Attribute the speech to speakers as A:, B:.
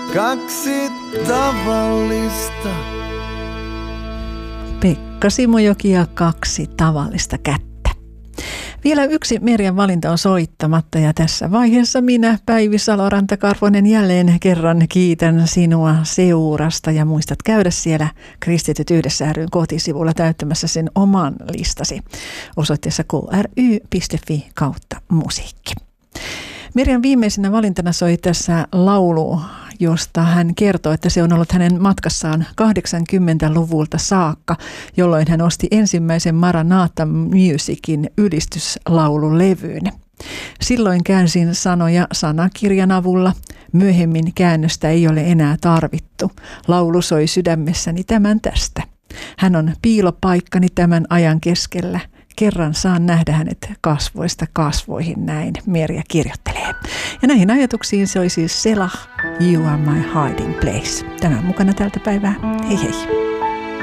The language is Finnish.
A: kaksi tavallista.
B: Pekka Simojoki ja kaksi tavallista kättä. Vielä yksi Merjan valinta on soittamatta ja tässä vaiheessa minä, Päivi Salo-Rantakarvonen, jälleen kerran kiitän sinua seurasta ja muistat käydä siellä Kristityt yhdessä ry:n kotisivulla täyttämässä sen oman listasi osoitteessa kry.fi/musiikki. Merjan viimeisenä valintana soi tässä laulu, josta hän kertoo, että se on ollut hänen matkassaan 80-luvulta saakka, jolloin hän osti ensimmäisen Maranatha Musicin ylistyslaululevyyn. Silloin käänsin sanoja sanakirjan avulla. Myöhemmin käännöstä ei ole enää tarvittu. Laulu soi sydämessäni tämän tästä. Hän on piilopaikkani tämän ajan keskellä. Kerran saan nähdä hänet kasvoista kasvoihin, näin Merja kirjoittelee. Ja näihin ajatuksiin se oli siis Selah, You Are My Hiding Place. Tämän mukana tältä päivää. Hei hei.